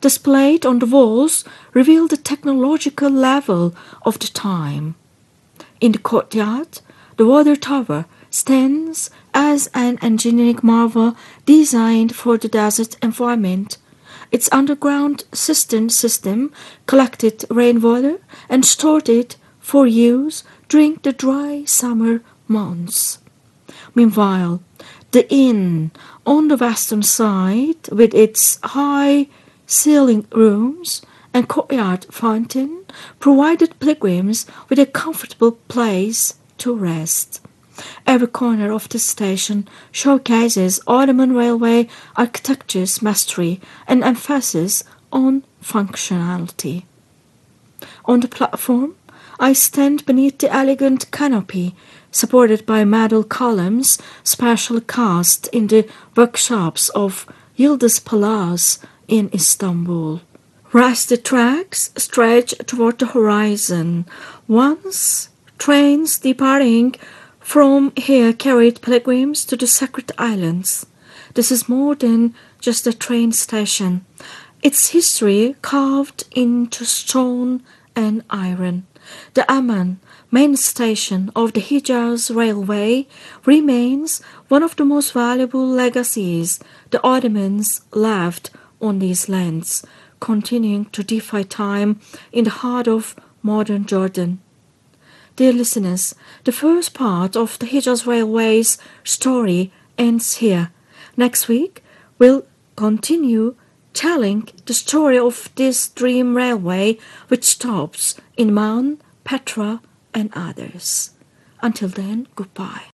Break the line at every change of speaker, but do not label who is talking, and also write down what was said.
displayed on the walls reveal the technological level of the time. In the courtyard, the water tower stands as an engineering marvel designed for the desert environment. Its underground cistern system collected rainwater and stored it for use during the dry summer months. Meanwhile, the inn on the western side, with its high ceiling rooms and courtyard fountain, provided pilgrims with a comfortable place to rest. Every corner of the station showcases Ottoman railway architecture's mastery and emphasis on functionality. On the platform, I stand beneath the elegant canopy, supported by metal columns specially cast in the workshops of Yıldız Palace in Istanbul. Rusty tracks stretch toward the horizon. Once, trains departing from here carried pilgrims to the sacred islands. This is more than just a train station. Its history carved into stone and iron. The Amman, main station of the Hijaz Railway, remains one of the most valuable legacies the Ottomans left on these lands, continuing to defy time in the heart of modern Jordan. Dear listeners, the first part of the Hijaz Railway's story ends here. Next week, we'll continue telling the story of this dream railway which stops in Mount Petra and others. Until then, goodbye.